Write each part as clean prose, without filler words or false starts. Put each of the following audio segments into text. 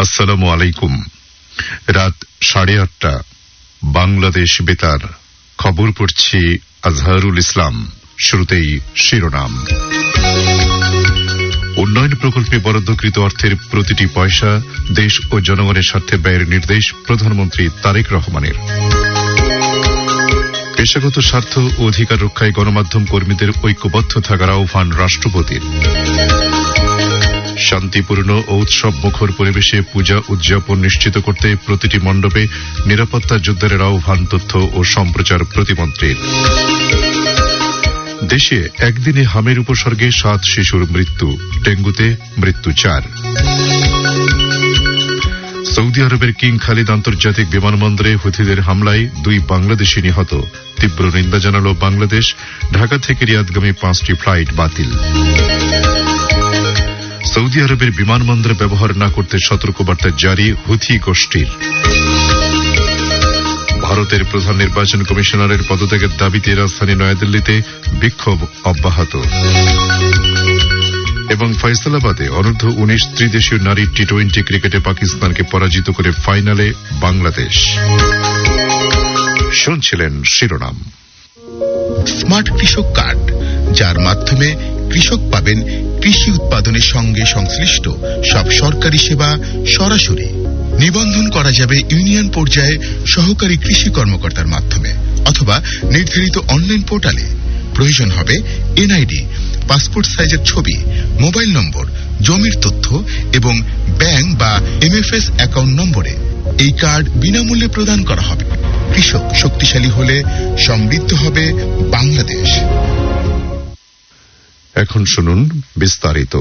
আসসালামু আলাইকুম। রাত 8:30 বাংলাদেশ বেতার। খবর পড়ছি আজহারুল ইসলাম। শুরুতেই শিরোনাম। উন্নয়ন প্রকল্পে বরাদ্দকৃত অর্থের প্রতিটি পয়সা দেশ ও জনগণের স্বার্থে ব্যয়ের নির্দেশ প্রধানমন্ত্রী তারেক রহমানের। পেশাগত স্বার্থ ও অধিকার রক্ষায় গণমাধ্যম কর্মীদের ঐক্যবদ্ধ থাকার আহ্বান রাষ্ট্রপতির। শান্তিপূর্ণ ও উৎসব মুখর পরিবেশে পূজা উদযাপন নিশ্চিত করতে প্রতিটি মণ্ডপে নিরাপত্তা জোরদারের আহ্বান তথ্য ও সম্প্রচার প্রতিমন্ত্রীর। দেশে একদিনে হামের উপসর্গে 7 শিশুর মৃত্যু, ডেঙ্গুতে মৃত্যু 4। সৌদি আরবের কিং খালিদ আন্তর্জাতিক বিমানবন্দরে হুথিদের হামলায় 2 বাংলাদেশি নিহত, তীব্র নিন্দা জানাল বাংলাদেশ। ঢাকা থেকে রিয়াদগামী 5টি ফ্লাইট বাতিল। সৌদি আরবের বিমানবন্দর ব্যবহার না করতে সতর্কবার্তা জারি হুথি গোষ্ঠীর। ভারতের প্রধান নির্বাচন কমিশনারের পদত্যাগের দাবিতে রাজধানী নয়াদিল্লিতে বিক্ষোভ অব্যাহত। এবং ফয়সালাবাদে অনূর্ধ্ব-19 ত্রিদেশীয় নারী টি-20 ক্রিকেটে পাকিস্তানকে পরাজিত করে ফাইনালে বাংলাদেশ। শুনছিলেন শিরোনাম। স্মার্ট কৃষক কার্ড, যার মাধ্যমে কৃষক পাবেন কৃষি উৎপাদনের সঙ্গে সংশ্লিষ্ট সব সরকারি সেবা সরাসরি। নিবন্ধন করা যাবে ইউনিয়ন পর্যায়ে সহকারী কৃষি কর্মকর্তার মাধ্যমে অথবা নির্ধারিত অনলাইন পোর্টালে। প্রয়োজন হবে এনআইডি, পাসপোর্ট সাইজের ছবি, মোবাইল নম্বর, জমির তথ্য এবং ব্যাংক বা এমএফএস অ্যাকাউন্ট নম্বরে। এই কার্ড বিনামূল্যে প্রদান করা হবে। কৃষক শক্তিশালী হলে সমৃদ্ধ হবে বাংলাদেশ। এখন শুনুন বিস্তারিত।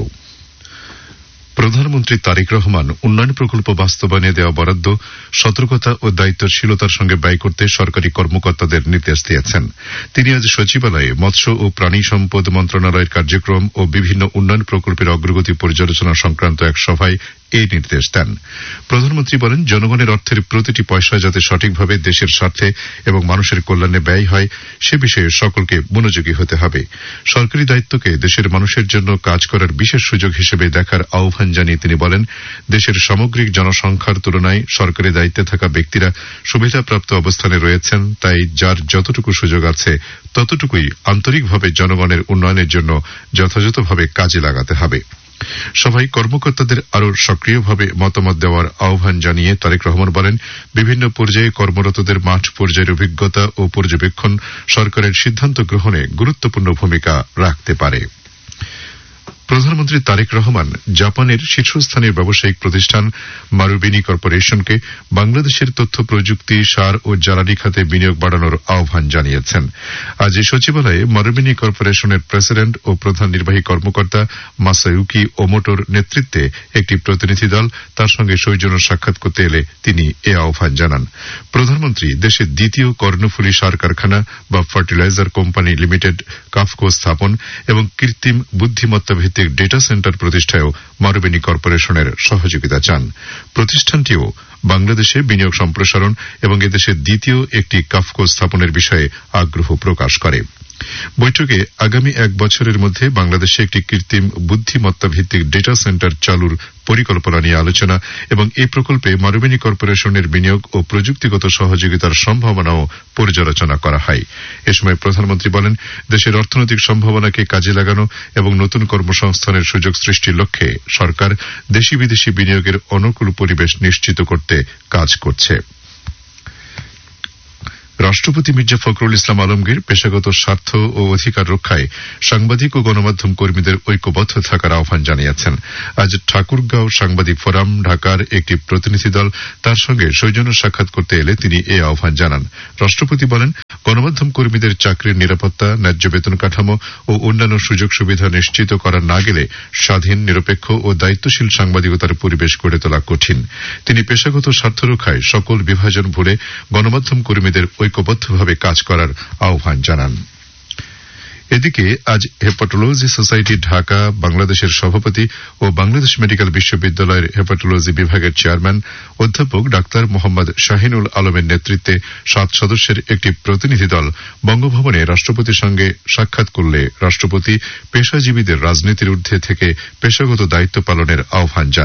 প্রধানমন্ত্রী তারেক রহমান উন্নয়ন প্রকল্প বাস্তবায়নে দেওয়া বরাদ্দ সতর্কতা ও দায়িত্বশীলতার সঙ্গে ব্যয় করতে সরকারি কর্মকর্তাদের নির্দেশ দিয়েছেন। তিনি আজ সচিবালয়ে মৎস্য ও প্রাণী সম্পদ মন্ত্রণালয়ের কার্যক্রম ও বিভিন্ন উন্নয়ন প্রকল্পের অগ্রগতি পর্যালোচনা সংক্রান্ত এক সভায় এই নির্দেশ দেন। প্রধানমন্ত্রী বলেন, জনগণের অর্থের প্রতিটি পয়সা যাতে সঠিকভাবে দেশের স্বার্থে এবং মানুষের কল্যাণে ব্যয় হয় সে বিষয়ে সকলকে মনোযোগী হতে হবে। সরকারি দায়িত্বকে দেশের মানুষের জন্য কাজ করার বিশেষ সুযোগ হিসেবে দেখার আহ্বান জানিয়ে তিনি বলেন, দেশের সামগ্রিক জনসংখ্যার তুলনায় সরকারি দায়িত্বে থাকা ব্যক্তিরা সুবিধাপ্রাপ্ত অবস্থানে রয়েছেন। তাই যার যতটুকু সুযোগ আছে ততটুকুই আন্তরিকভাবে জনগণের উন্নয়নের জন্য যথাযথভাবে কাজে লাগাতে হবে। সভায় কর্মকর্তাদের আরও সক্রিয়ভাবে মতামত দেওয়ার আহ্বান জানিয়ে তারেক রহমান বলেন, বিভিন্ন পর্যায়ে কর্মরতদের মাঠ পর্যায়ের অভিজ্ঞতা ও পর্যবেক্ষণ সরকারের সিদ্ধান্ত গ্রহণে গুরুত্বপূর্ণ ভূমিকা রাখতে পারে। প্রধানমন্ত্রী তারেক রহমান জাপানের শীর্ষস্থানীয় ব্যবসায়িক প্রতিষ্ঠান মারুবিনি কর্পোরেশনকে বাংলাদেশের তথ্য প্রযুক্তি, সার ও জ্বালানি খাতে বিনিয়োগ বাড়ানোর আহ্বান জানিয়েছেন। আজ সচিবালয়ে মারুবিনি কর্পোরেশনের প্রেসিডেন্ট ও প্রধান নির্বাহী কর্মকর্তা মাসায়ুকি ওমোটোর নেতৃত্বে একটি প্রতিনিধি দল তার সঙ্গে সৌজন্য সাক্ষাৎ করতে এলে তিনি এ আহ্বান জানান। প্রধানমন্ত্রী দেশের দ্বিতীয় কর্ণফুলী সার কারখানা বা ফার্টিলাইজার কোম্পানি লিমিটেড কাফকো স্থাপন এবং কৃত্রিম বুদ্ধিমত্তা ডেটা সেন্টার প্রতিষ্ঠায়ও মারুবিনি কর্পোরেশনের সহযোগিতা চান। প্রতিষ্ঠানটিও বাংলাদেশে বিনিয়োগ সম্প্রসারণ এবং এদেশে দ্বিতীয় একটি কাফকো স্থাপনের বিষয়ে আগ্রহ প্রকাশ করে। বৈঠকে আগামী 1 বছরের মধ্যে বাংলাদেশে একটি কৃত্রিম বুদ্ধিমত্তা ভিত্তিক ডেটা সেন্টার চালুর পরিকল্পনা নিয়ে আলোচনা এবং এই প্রকল্পে মারুবিনি কর্পোরেশনের বিনিয়োগ ও প্রযুক্তিগত সহযোগিতার সম্ভাবনাও পর্যালোচনা করা হয়। এ সময় প্রধানমন্ত্রী বলেন, দেশের অর্থনৈতিক সম্ভাবনাকে কাজে লাগানো এবং নতুন কর্মসংস্থানের সুযোগ সৃষ্টির লক্ষ্যে সরকার দেশি বিদেশি বিনিয়োগের অনুকূল পরিবেশ নিশ্চিত করতে কাজ করছে। রাষ্ট্রপতি মির্জা ফখরুল ইসলাম আলমগীর পেশাগত স্বার্থ ও অধিকার রক্ষায় সাংবাদিক ও গণমাধ্যম কর্মীদের ঐক্যবদ্ধ থাকার আহ্বান জানিয়েছেন। আজ ঠাকুরগাঁও সাংবাদিক ফোরাম ঢাকার একটি প্রতিনিধি দল তার সঙ্গে সৌজন্য সাক্ষাৎ করতে এলে তিনি এই আহ্বান জানান। রাষ্ট্রপতি বলেন, গণমাধ্যম কর্মীদের চাকরির নিরাপত্তা, ন্যায্য বেতন কাঠামো ও অন্যান্য সুযোগ সুবিধা নিশ্চিত করা না গেলে স্বাধীন, নিরপেক্ষ ও দায়িত্বশীল সাংবাদিকতার পরিবেশ গড়ে তোলা কঠিন। তিনি পেশাগত স্বার্থ রক্ষায় সকল বিভাজন ভুলে গণমাধ্যম কর্মীদের ঐক্যবদ্ধভাবে কাজ করার আহ্বান জানান। এদিকে আজ হেপাটোলজি সোসাইটি ঢাকা বাংলাদেশের সভাপতি ও বাংলাদেশ মেডিকেল বিশ্ববিদ্যালয়ের হেপাটোলজি বিভাগের চেয়ারম্যান অধ্যাপক ডাক্তার মোহাম্মদ শাহিনুল আলমের নেতৃত্বে 7 সদস্যের একটি প্রতিনিধি দল বঙ্গভবনে রাষ্ট্রপতির সঙ্গে সাক্ষাৎ করলে রাষ্ট্রপতি পেশাজীবীদের রাজনীতির ঊর্ধ্বে থেকে পেশাগত দায়িত্ব পালনের আহ্বান জানান।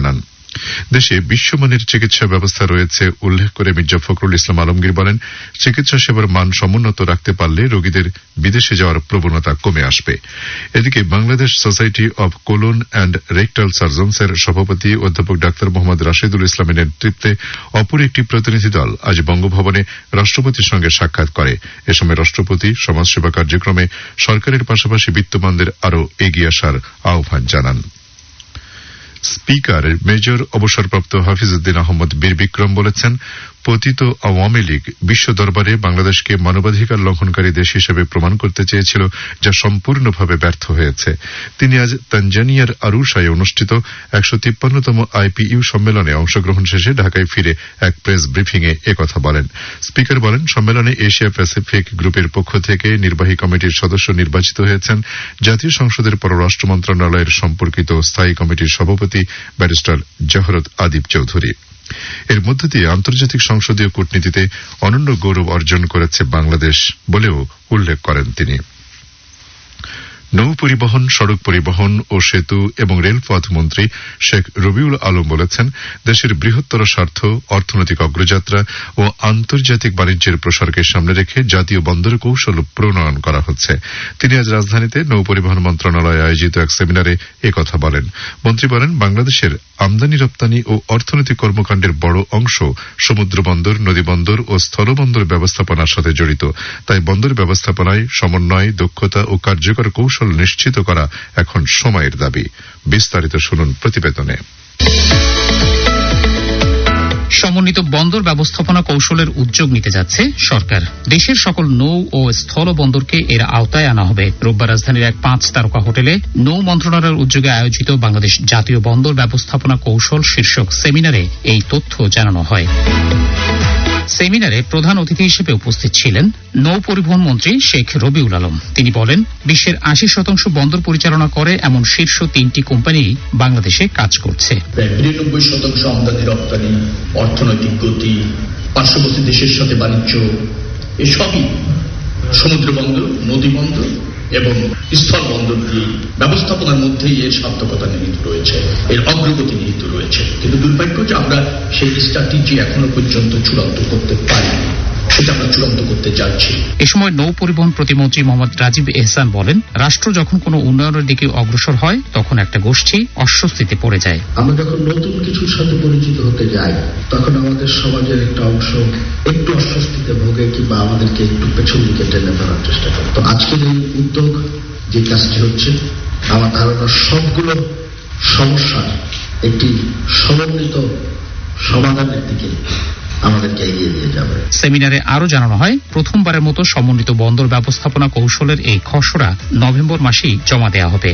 দেশে বিশ্বমানের চিকিৎসা ব্যবস্থা রয়েছে উল্লেখ করে মির্জা ফখরুল ইসলাম আলমগীর বলেন, চিকিৎসা সেবার মান সমুন্নত রাখতে পারলে রোগীদের বিদেশে যাওয়ার প্রবণতা কমে আসবে। এদিকে Bangladesh society of colon and rectal সার্জনসের সভাপতি অধ্যাপক ডাক্তার মোহাম্মদ রাশিদুল ইসলামের নেতৃত্বে অপর একটি প্রতিনিধি দল আজ বঙ্গভবনে রাষ্ট্রপতির সঙ্গে সাক্ষাৎ করে। এ সময় রাষ্ট্রপতি সমাজসেবা কার্যক্রমে সরকারের পাশাপাশি বিত্তমানদের আরও এগিয়ে আসার আহ্বান জানান। স্পিকার মেজর অবসরপ্রাপ্ত হাফিজউদ্দিন আহমদ বীর বিক্রম বলেছেন, পতিত আওয়ামী লীগ বিশ্ব দরবারে বাংলাদেশকে মানবাধিকার লঙ্ঘনকারী দেশ হিসেবে প্রমাণ করতে চেয়েছিল, যা সম্পূর্ণভাবে ব্যর্থ হয়েছে। তিনি আজ তানজানিয়ার আরুশায় অনুষ্ঠিত ১৫৩তম আইপিইউ সম্মেলনে অংশগ্রহণ শেষে ঢাকায় ফিরে এক প্রেস ব্রিফিংয়ে একথা বলেন। স্পিকার বলেন, সম্মেলনে এশিয়া প্যাসিফিক গ্রুপের পক্ষ থেকে নির্বাহী কমিটির সদস্য নির্বাচিত হয়েছেন জাতীয় সংসদের পররাষ্ট্র মন্ত্রণালয়ের সম্পর্কিত স্থায়ী কমিটির সভাপতি ব্যারিস্টার জহরত আদিব চৌধুরী। এর মধ্য দিয়ে আন্তর্জাতিক সংসদীয় কূটনীতিতে অনন্য গৌরব অর্জন করেছে বাংলাদেশ বলেও উল্লেখ করেন তিনি। নৌ পরিবহন, সড়ক পরিবহন ও সেতু এবং রেলপথ মন্ত্রী শেখ রবিউল আলম বলেছেন, দেশের বৃহত্তর স্বার্থ, অর্থনৈতিক অগ্রযাত্রা ও আন্তর্জাতিক বাণিজ্যের প্রসারকে সামনে রেখে জাতীয় বন্দর কৌশল প্রণয়ন করা হচ্ছে। তিনি আজ রাজধানীতে নৌ পরিবহন মন্ত্রণালয়ে আয়োজিত এক সেমিনারে একথা বলেন। মন্ত্রী বলেন, বাংলাদেশের আমদানি রপ্তানি ও অর্থনৈতিক কর্মকাণ্ডের বড় অংশ সমুদ্র বন্দর, নদী বন্দর ও স্থলবন্দর ব্যবস্থাপনার সাথে জড়িত। তাই বন্দর ব্যবস্থাপনায় সমন্বয়, দক্ষতা ও কার্যকর কৌশল নিশ্চিত করা এখন সময়ের দাবি। বিস্তারিত শুনুন প্রতিবেদনে। সমন্বিত বন্দর ব্যবস্থাপনা কৌশলের উদ্যোগ নিতে যাচ্ছে সরকার। দেশের সকল নৌ ও স্থল বন্দরকে এর আওতায় আনা হবে। রোববার রাজধানীর এক 5 তারকা হোটেলে নৌ মন্ত্রণালয়ের উদ্যোগে আয়োজিত বাংলাদেশ জাতীয় বন্দর ব্যবস্থাপনা কৌশল শীর্ষক সেমিনারে এই তথ্য জানানো হয়। সেমিনারে প্রধান অতিথি হিসেবে উপস্থিত ছিলেন নৌ পরিবহন মন্ত্রী শেখ রবিউল আলম। তিনি বলেন, বিশ্বের 80% বন্দর পরিচালনা করে এমন শীর্ষ 3টি কোম্পানি বাংলাদেশে কাজ করছে। 92% আমদানি রপ্তানি, অর্থনৈতিক গতি, পার্শ্ববর্তী দেশের সাথে বাণিজ্য, এসবই সমুদ্র বন্দর, নদী বন্দর এবং স্থল বন্দর দিয়ে ব্যবস্থাপনার মধ্যেই এর সার্থকতা নিহিত রয়েছে, এর অগ্রগতি নিহিত রয়েছে। কিন্তু দুর্ভাগ্য যে আমরা সেই স্ট্র্যাটেজি এখনো পর্যন্ত চূড়ান্ত করতে পারিনি, সেটা আমরা চূড়ান্ত করতে যাচ্ছি। এ সময় নৌ পরিবহন প্রতিমন্ত্রী মোহাম্মদ রাজীব এহসান বলেন, রাষ্ট্র যখন কোনো উন্নয়নের দিকে অগ্রসর হয় তখন একটা গোষ্ঠী অস্বস্তিতে পড়ে যায়। আমরা যখন নতুন কিছুর সাথে পরিচিত হতে যাই তখন আমাদের সমাজের একটা অংশ একটু অস্বস্তিতে ভোগে কিংবা আমাদেরকে একটু পেছন দিকে টেনে ধরার চেষ্টা করে। তো আজকের এই উদ্যোগ যে কাজটি হচ্ছে, আমার ধারণা সবগুলো সমস্যার একটি সমন্বিত সমাধানের দিকে আমাদেরকে এগিয়ে দিয়ে যাবে। সেমিনারে আরো জানানো হয়, প্রথমবারের মতো সমন্বিত বন্দর ব্যবস্থাপনা কৌশলের এই খসড়া নভেম্বর মাসেই জমা দেওয়া হবে।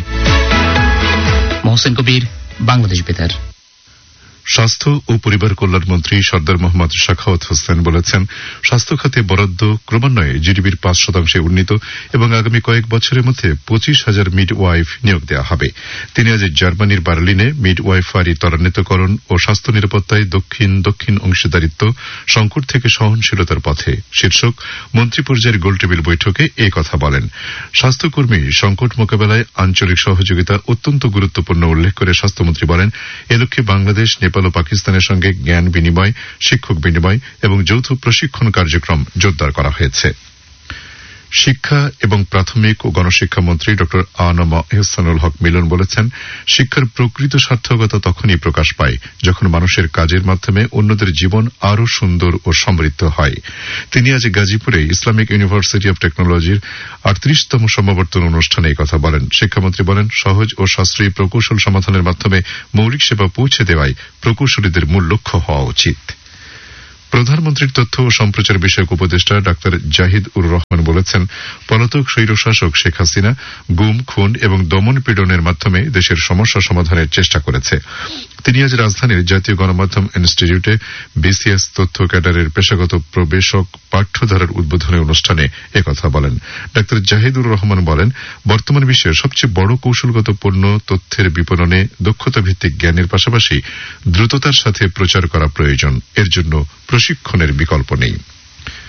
মোহসেন কবির, বাংলাদেশ বেতার। স্বাস্থ্য ও পরিবার কল্যাণ মন্ত্রী সর্দার মোহাম্মদ শাখাওয়াত হোসেন বলেছেন, স্বাস্থ্য খাতে বরাদ্দ ক্রমান্বয়ে জিডিপির 5% উন্নীত এবং আগামী কয়েক বছরের মধ্যে 25,000 মিড ওয়াইফ নিয়োগ দেওয়া হবে। তিনি আজ জার্মানির বার্লিনে মিড ওয়াইফারি ত্বরান্বিতকরণ ও স্বাস্থ্য নিরাপত্তায় দক্ষিণ অংশীদারিত্ব, সংকট থেকে সহনশীলতার পথে শীর্ষক মন্ত্রী পর্যায়ের গোলটেবিল বৈঠকে এই কথা বলেন। স্বাস্থ্যকর্মী সংকট মোকাবেলায় আঞ্চলিক সহযোগিতা অত্যন্ত গুরুত্বপূর্ণ উল্লেখ করে স্বাস্থ্যমন্ত্রী বলেন, এ লক্ষ্যে বাংলাদেশ, নেপাল ও পাকিস্তানের সঙ্গে জ্ঞান বিনিময়, শিক্ষক বিনিময় এবং যৌথ প্রশিক্ষণ কার্যক্রম জোরদার করা হয়েছে। শিক্ষা এবং প্রাথমিক ও গণশিক্ষা মন্ত্রী ড আ.ন.ম এহসানুল হক মিলন বলেছেন, শিক্ষার প্রকৃত সার্থকতা তখনই প্রকাশ পায় যখন মানুষের কাজের মাধ্যমে অন্যদের জীবন আরও সুন্দর ও সমৃদ্ধ হয়। তিনি আজ গাজীপুরে ইসলামিক ইউনিভার্সিটি অব টেকনোলজির 38তম সমাবর্তন অনুষ্ঠানে এই কথা বলেন। শিক্ষামন্ত্রী বলেন, সহজ ও সাশ্রয়ী প্রকৌশল সমাধানের মাধ্যমে মৌলিক সেবা পৌঁছে দেওয়াই প্রকৌশলীদের মূল লক্ষ্য হওয়া উচিত। প্রধানমন্ত্রীর তথ্য ও সম্প্রচার বিষয়ক উপদেষ্টা ডাক্তার জাহিদ উর রহমান বলেছেন, পলাতক স্বৈরশাসক শেখ হাসিনা গুম, খুন এবং দমন পীড়নের মাধ্যমে দেশের সমস্যা সমাধানের চেষ্টা করেছে। তিনি আজ রাজধানীর জাতীয় গণমাধ্যম ইনস্টিটিউটে বিসিএস তথ্য ক্যাডারের পেশাগত প্রবেশক পাঠ্যধারার উদ্বোধনী অনুষ্ঠানে একথা বলেন। ডাক্তার জাহিদুর রহমান বলেন, বর্তমান বিশ্বের সবচেয়ে বড় কৌশলগত পণ্য তথ্যের বিপণনে দক্ষতা ভিত্তিক জ্ঞানের পাশাপাশি দ্রুততার সাথে প্রচার করা প্রয়োজন। এর জন্য প্রশিক্ষণের বিকল্প নেই।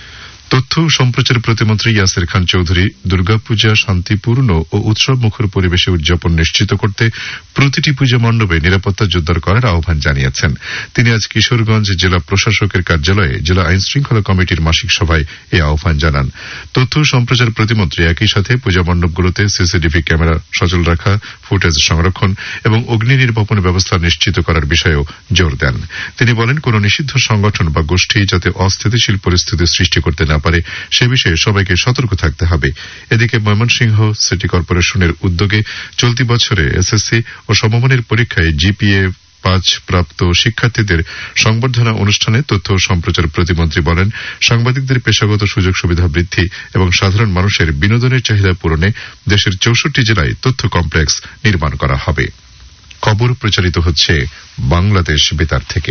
তথ্য ও সম্প্রচার প্রতিমন্ত্রী ইয়াসির খান চৌধুরী দুর্গাপূজা শান্তিপূর্ণ ও উৎসবমুখর পরিবেশে উদযাপন নিশ্চিত করতে প্রতিটি পূজা মণ্ডপে নিরাপত্তা জোরদার করার আহ্বান জানিয়েছেন। তিনি আজ কিশোরগঞ্জ জেলা প্রশাসকের কার্যালয়ে জেলা আইন শৃঙ্খলা কমিটির মাসিক সভায় এই আহ্বান জানান। তথ্য ও সম্প্রচার প্রতিমন্ত্রী একই সাথে পূজা মণ্ডপগুলোতে সিসিটিভি ক্যামেরা সচল রাখা, ফুটেজ সংরক্ষণ এবং অগ্নি নির্বাপন ব্যবস্থা নিশ্চিত করার বিষয়েও জোর দেন। তিনি বলেন, কোন নিষিদ্ধ সংগঠন বা গোষ্ঠী যাতে অস্থিতিশীল পরিস্থিতি সৃষ্টি করতে না পারে সে বিষয়ে সবাইকে সতর্ক থাকতে হবে। এদিকে ময়মনসিংহ সিটি কর্পোরেশনের উদ্যোগে চলতি বছরে এসএসসি ও সমমানের পরীক্ষায় জিপিএ 5 প্রাপ্ত শিক্ষার্থীদের সংবর্ধনা অনুষ্ঠানে তথ্য ও সম্প্রচার প্রতিমন্ত্রী বলেন, সাংবাদিকদের পেশাগত সুযোগ সুবিধা বৃদ্ধি এবং সাধারণ মানুষের বিনোদনের চাহিদা পূরণে দেশের 64 জেলায় তথ্য কমপ্লেক্স নির্মাণ করা হবে। খবর প্রচারিত হচ্ছে বাংলাদেশ বেতার থেকে।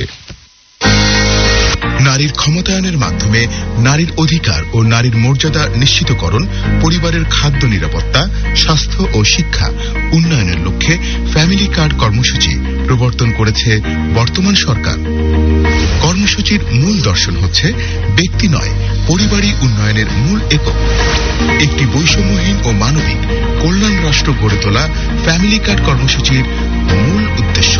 নারীর ক্ষমতায়নের মাধ্যমে নারীর অধিকার ও নারীর মর্যাদা নিশ্চিতকরণ, পরিবারের খাদ্য নিরাপত্তা, স্বাস্থ্য ও শিক্ষা উন্নয়নের লক্ষ্যে ফ্যামিলি কার্ড কর্মসূচি প্রবর্তন করেছে বর্তমান সরকার। কর্মসূচির মূল দর্শন হচ্ছে ব্যক্তি নয়, পরিবারই উন্নয়নের মূল একক। একটি বৈষম্যহীন ও মানবিক কল্যাণ রাষ্ট্র গড়ে তোলা ফ্যামিলি কার্ড কর্মসূচির মূল উদ্দেশ্য।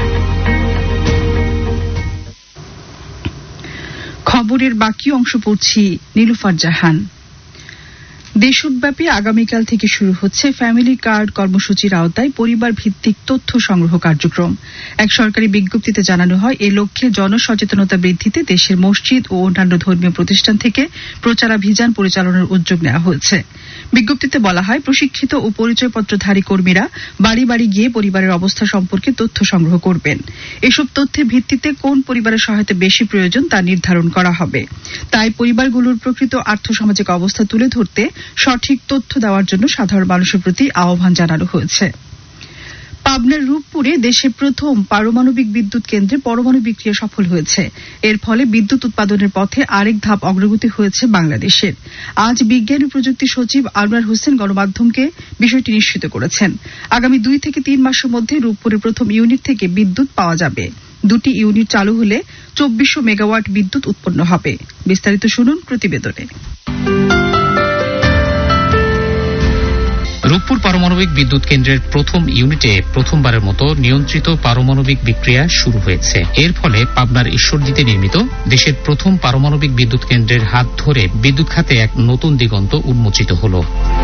খবরের বাকি অংশ পড়ছি নীলুফার জাহান। দেশব্যাপী আগামীকাল থেকে শুরু হচ্ছে ফ্যামিলি কার্ড কর্মসূচির আওতায় পরিবার ভিত্তিক তথ্য সংগ্রহ কার্যক্রম। এক সরকারি বিজ্ঞপ্তিতে জানানো হয়, এ লক্ষ্যে জনসচেতনতা বৃদ্ধিতে দেশের মসজিদ ও অন্যান্য ধর্মীয় প্রতিষ্ঠান থেকে প্রচারাভিযান পরিচালনার উদ্যোগ নেওয়া হয়েছে। বিজ্ঞপ্তিতে বলা হয়, প্রশিক্ষিত ও পরিচয়পত্রধারী কর্মীরা বাড়ি বাড়ি গিয়ে পরিবারের অবস্থা সম্পর্কে তথ্য সংগ্রহ করবেন। এসব তথ্যের ভিত্তিতে কোন পরিবারের সহায়তা বেশি প্রয়োজন তা নির্ধারণ করা হবে। তাই পরিবারগুলোর প্রকৃত আর্থসামাজিক অবস্থা তুলে ধরতে সঠিক তথ্য দেওয়ার জন্য সাধারণ মানুষের প্রতি আহ্বান জানানো হয়েছে। পাবনার রূপপুরে দেশের প্রথম পারমাণবিক বিদ্যুৎ কেন্দ্রে পরমাণু বিক্রিয়া সফল হয়েছে। এর ফলে বিদ্যুৎ উৎপাদনের পথে আরেক ধাপ অগ্রগতি হয়েছে বাংলাদেশের। আজ বিজ্ঞান ও প্রযুক্তি সচিব আনোয়ার হোসেন গণমাধ্যমকে বিষয়টি নিশ্চিত করেছেন। আগামী 2 থেকে 3 মাসের মধ্যে রূপপুরের প্রথম ইউনিট থেকে বিদ্যুৎ পাওয়া যাবে। 2টি ইউনিট চালু হলে 2400 মেগাওয়াট বিদ্যুৎ উৎপন্ন হবে। বিস্তারিত শুনুন প্রতিবেদনে। রূপপুর পারমাণবিক বিদ্যুৎ কেন্দ্রের প্রথম ইউনিটে প্রথমবারের মতো নিয়ন্ত্রিত পারমাণবিক বিক্রিয়া শুরু হয়েছে। এর ফলে পাবনার ঈশ্বরদীতে নির্মিত দেশের প্রথম পারমাণবিক বিদ্যুৎ কেন্দ্রের হাত ধরে বিদ্যুৎ খাতে এক নতুন দিগন্ত উন্মোচিত হল।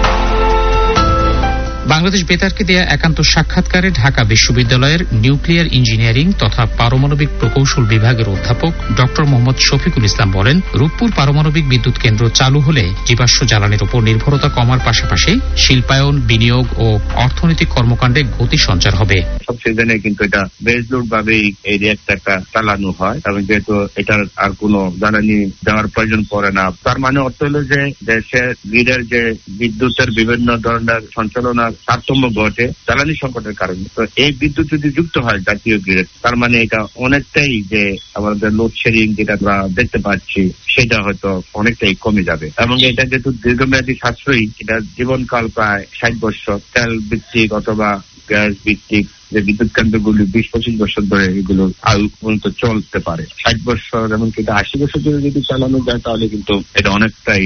বাংলাদেশ বেতারকে দেয়া একান্ত সাক্ষাৎকারে ঢাকা বিশ্ববিদ্যালয়ের নিউক্লিয়ার ইঞ্জিনিয়ারিং তথা পারমাণবিক প্রকৌশল বিভাগের অধ্যাপক ড মোহাম্মদ শফিকুল ইসলাম বলেন, রূপপুর পারমাণবিক বিদ্যুৎ কেন্দ্র চালু হলে জীবাশ্ম জ্বালানির উপর নির্ভরতা কমার পাশাপাশি শিল্পায়ন, বিনিয়োগ ও অর্থনৈতিক কর্মকাণ্ডে গতি সঞ্চার হবে। সব সিজনে কিন্তু এটা বেজ লোড ভাবেই এই রিঅ্যাক্টরটা চালানো হয় এবং যেহেতু এটার আর কোনো জ্বালানি দেওয়ার প্রয়োজন পড়ে না, তার মানে অর্থ হলো যে দেশের গ্রিডের যে বিদ্যুতের বিভিন্ন ধরনের সঞ্চালনার তারতম্য ঘটে জ্বালানি সংকটের কারণে। তো এই বিদ্যুৎ যদি যুক্ত হয় জাতীয় গ্রিডে, তার মানে এটা অনেকটাই যে আমাদের লোডশেডিং যেটা আমরা দেখতে পাচ্ছি সেটা হয়তো অনেকটাই কমে যাবে এবং এটা যেহেতু দীর্ঘমেয়াদী সাশ্রয়ী, এটা জীবনকাল প্রায় 60 বছর। তেল ভিত্তিক অথবা গ্যাস ভিত্তিক যে বিদ্যুৎ কেন্দ্রগুলি 20-25 বছর ধরে এগুলো আয়ু পর্যন্ত চলতে পারে। 60 বছর এমনকি 80 বছর ধরে যদি চালানো যায় তাহলে কিন্তু এটা অনেকটাই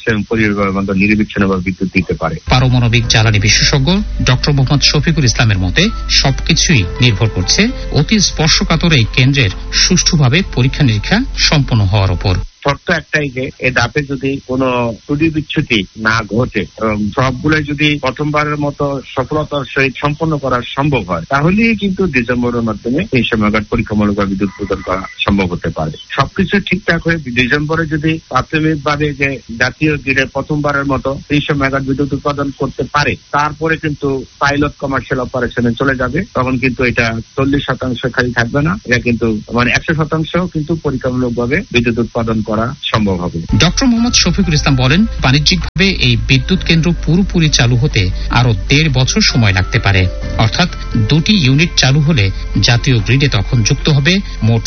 পরিবার নিরবিচ্ছিন্নভাবে বিদ্যুৎ দিতে পারে। পারমাণবিক জ্বালানি বিশেষজ্ঞ ড মোহাম্মদ শফিকুল ইসলামের মতে সবকিছুই নির্ভর করছে অতি স্পর্শকাতর এই কেন্দ্রের সুষ্ঠুভাবে পরীক্ষা নিরীক্ষা সম্পন্ন হওয়ার উপর। শর্ত একটাই যে এই ধাপে যদি কোনো ত্রুটি বিচ্যুতি না ঘটে এবং সবগুলো যদি প্রথমবারের মতো সফলতার সহিত সম্পন্ন করা সম্ভব হয়, তাহলেই কিন্তু ডিসেম্বরের মাধ্যমে এই সময়কার পরীক্ষামূলক বিদ্যুৎ উৎপাদন করা সম্ভব হতে পারে। সবকিছু ঠিকঠাক হয়ে ডিসেম্বরে যদি প্রাথমিকভাবে যে জাতীয় গ্রিডে প্রথমবারের মতো 300 মেগাওয়াট বিদ্যুৎ উৎপাদন করতে পারে, তারপরে কিন্তু পাইলট কমার্শিয়াল অপারেশনে চলে যাবে। তখন কিন্তু এটা 40% খালি থাকবে না, এটা কিন্তু মানে 100% কিন্তু পরীক্ষামূলকভাবে বিদ্যুৎ উৎপাদন করা সম্ভব হবে। ড মোহাম্মদ শফিকুল ইসলাম বলেন, বাণিজ্যিকভাবে এই বিদ্যুৎ কেন্দ্র পুরোপুরি চালু হতে আরো 1.5 বছর সময় লাগতে পারে। অর্থাৎ 2টি ইউনিট চালু হলে জাতীয় গ্রিডে তখন যুক্ত হবে মোট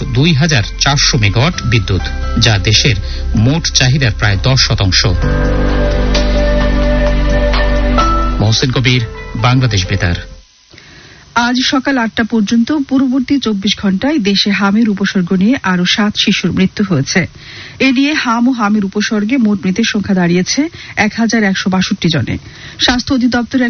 2400 মেগাওয়াট বিদ্যুৎ, যা দেশের মোট চাহিদার প্রায় 10%। মহসিন কবির, বাংলাদেশ বেতার। আজ সকাল 8টা পর্যন্ত পূর্ববর্তী 24 ঘণ্টায় দেশে হামের উপসর্গ নিয়ে আরো 7 শিশুর মৃত্যু হয়েছে। এ নিয়ে হাম ও হামের উপসর্গে মোট মৃতের সংখ্যা দাঁড়িয়েছে 1162 জনে। স্বাস্থ্য অধিদপ্তরের